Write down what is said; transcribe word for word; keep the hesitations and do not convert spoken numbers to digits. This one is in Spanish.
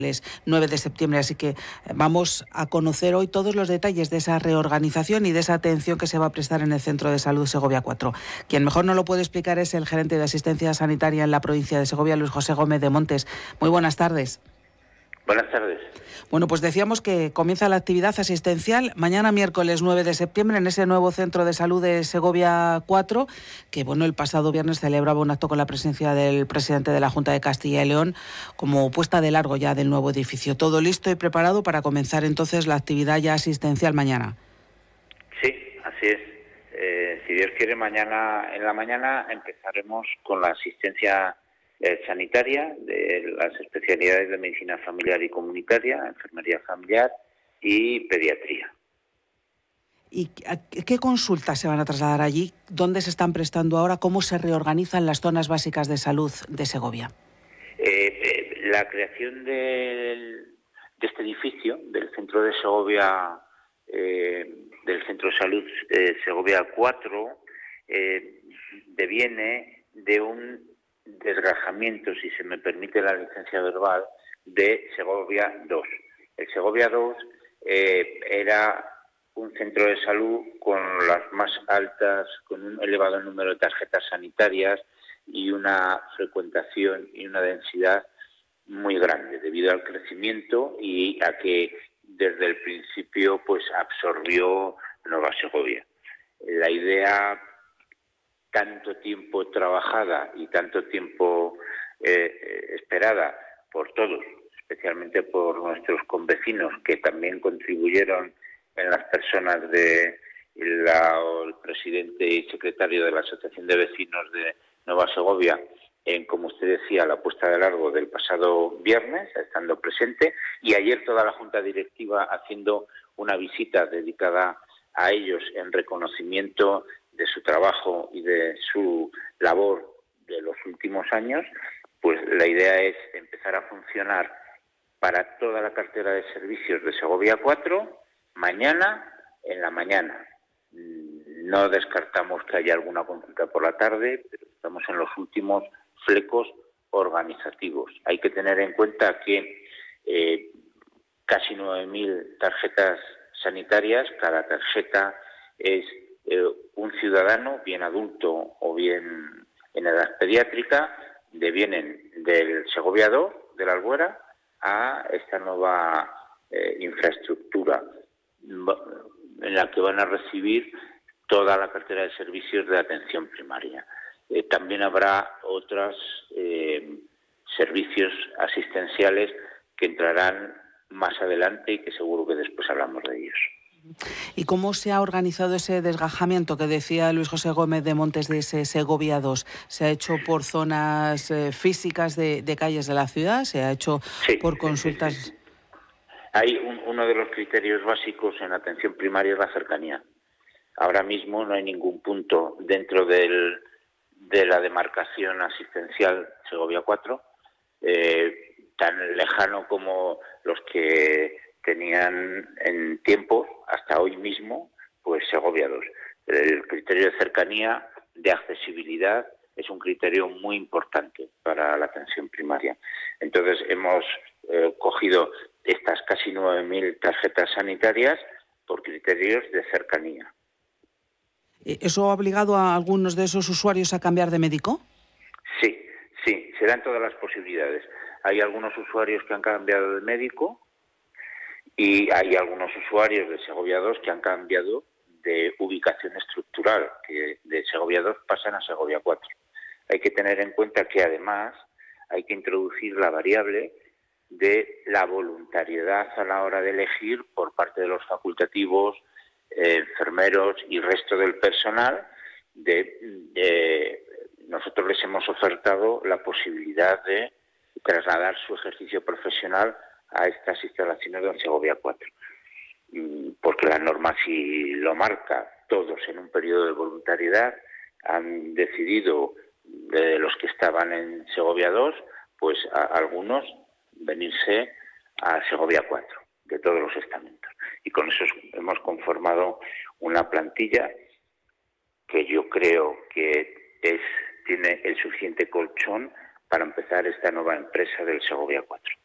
nueve de septiembre, así que vamos a conocer hoy todos los detalles de esa reorganización y de esa atención que se va a prestar en el Centro de Salud Segovia cuatro. Quien mejor nos lo puede explicar es el gerente de Asistencia Sanitaria en la provincia de Segovia, Luis José Gómez de Montes. Muy buenas tardes. Buenas tardes. Bueno, pues decíamos que comienza la actividad asistencial mañana miércoles nueve de septiembre en ese nuevo Centro de Salud de Segovia cuatro, que bueno, el pasado viernes celebraba un acto con la presencia del presidente de la Junta de Castilla y León como puesta de largo ya del nuevo edificio. Todo listo y preparado para comenzar entonces la actividad ya asistencial mañana. Sí, así es. Eh, si Dios quiere, mañana en la mañana empezaremos con la asistencia Eh, sanitaria, de las especialidades de medicina familiar y comunitaria, enfermería familiar y pediatría. ¿Y qué consultas se van a trasladar allí? ¿Dónde se están prestando ahora? ¿Cómo se reorganizan las zonas básicas de salud de Segovia? Eh, eh, la creación del, de este edificio, del centro de Segovia, eh, del centro de salud eh, Segovia cuatro, eh, deviene de un desgajamiento, si se me permite la licencia verbal, de Segovia dos. El Segovia dos eh, era un centro de salud con las más altas, con un elevado número de tarjetas sanitarias y una frecuentación y una densidad muy grande debido al crecimiento y a que desde el principio pues absorbió Nueva Segovia. La idea tanto tiempo trabajada y tanto tiempo eh, esperada por todos, especialmente por nuestros convecinos que también contribuyeron en las personas de la, el presidente y secretario de la Asociación de Vecinos de Nueva Segovia, en, como usted decía, la puesta de largo del pasado viernes, estando presente, y ayer toda la Junta Directiva haciendo una visita dedicada a ellos en reconocimiento de su trabajo y de su labor de los últimos años. Pues la idea es empezar a funcionar para toda la cartera de servicios de Segovia cuatro mañana en la mañana. No descartamos que haya alguna consulta por la tarde, pero estamos en los últimos flecos organizativos. Hay que tener en cuenta que eh, casi nueve mil tarjetas sanitarias, cada tarjeta es eh, un ciudadano, bien adulto o bien en edad pediátrica, devienen del Segovia dos, de la Albuera, a esta nueva eh, infraestructura en la que van a recibir toda la cartera de servicios de atención primaria. Eh, también habrá otros eh, servicios asistenciales que entrarán más adelante y que seguro que después hablamos de ellos. ¿Y cómo se ha organizado ese desgajamiento que decía Luis José Gómez de Montes de ese Segovia dos? ¿Se ha hecho por zonas eh, físicas de, de calles de la ciudad? ¿Se ha hecho sí, por consultas? Sí, sí. Hay un, uno de los criterios básicos en atención primaria es la cercanía. Ahora mismo no hay ningún punto dentro del, de la demarcación asistencial Segovia cuatro eh, tan lejano como los que tenían en tiempo hasta hoy mismo, pues Segovia dos. El criterio de cercanía, de accesibilidad, es un criterio muy importante para la atención primaria. Entonces hemos eh, cogido estas casi nueve mil tarjetas sanitarias por criterios de cercanía. ¿Eso ha obligado a algunos de esos usuarios a cambiar de médico? Sí, sí, se dan todas las posibilidades. Hay algunos usuarios que han cambiado de médico y hay algunos usuarios de Segovia dos que han cambiado de ubicación estructural, que de Segovia dos pasan a Segovia cuatro. Hay que tener en cuenta que además hay que introducir la variable de la voluntariedad a la hora de elegir por parte de los facultativos, eh, enfermeros y resto del personal. De, de, nosotros les hemos ofertado la posibilidad de trasladar su ejercicio profesional a estas instalaciones de Segovia cuatro, porque la norma sí lo marca. Todos en un periodo de voluntariedad han decidido, de los que estaban en Segovia dos, pues a algunos venirse a Segovia cuatro, de todos los estamentos. Y con eso hemos conformado una plantilla que yo creo que es tiene el suficiente colchón para empezar esta nueva empresa del Segovia cuatro.